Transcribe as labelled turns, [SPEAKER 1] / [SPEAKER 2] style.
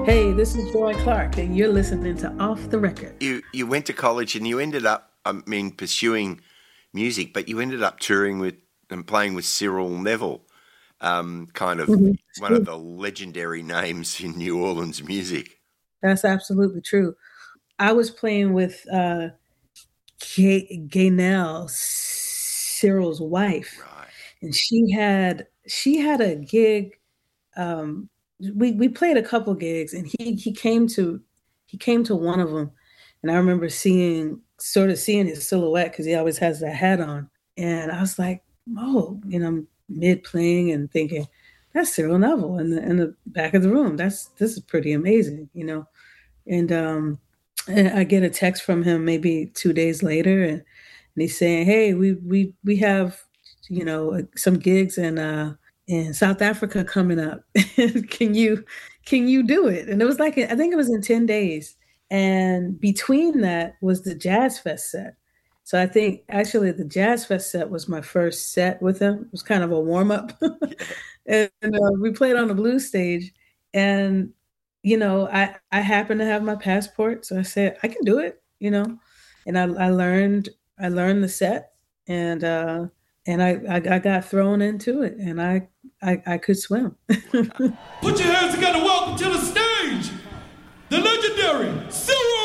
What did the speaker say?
[SPEAKER 1] Hey, this is Joy Clark, and you're listening to Off the Record.
[SPEAKER 2] You went to college and you ended up, pursuing music, but you ended up touring with and playing with Cyril Neville, kind of one of the legendary names in New Orleans music.
[SPEAKER 1] That's absolutely true. I was playing with Gaynell, Cyril's wife,
[SPEAKER 2] Right.
[SPEAKER 1] and she had a gig. We played a couple gigs, and he came to one of them, and I remember seeing his silhouette because he always has that hat on, and I was like, oh, mid playing and thinking that's Cyril Neville in the back of the room. This is pretty amazing. And I get a text from him maybe 2 days later, and he's saying, "Hey, we have some gigs in South Africa coming up. Can you do it?" And it was like I think it was in 10 days, and between that was the Jazz Fest set. So I think actually the Jazz Fest set was my first set with him. It was kind of a warm up, and we played on the blues stage, and I happened to have my passport, so I said I can do it. And I learned the set, and I got thrown into it, and I could swim.
[SPEAKER 3] Put your hands together, welcome to the stage, the legendary Cyril